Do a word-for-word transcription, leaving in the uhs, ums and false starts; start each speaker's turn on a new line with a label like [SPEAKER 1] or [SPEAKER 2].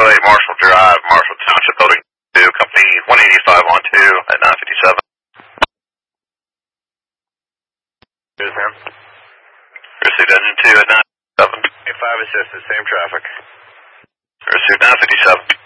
[SPEAKER 1] oh eight Marshall Drive, Marshall Township Building two, Company one eighty-five on two at nine fifty-seven.
[SPEAKER 2] Yes, ma'am.
[SPEAKER 1] Received engine two at nine fifty-seven.
[SPEAKER 2] five assisted, same traffic.
[SPEAKER 1] Received nine fifty-seven.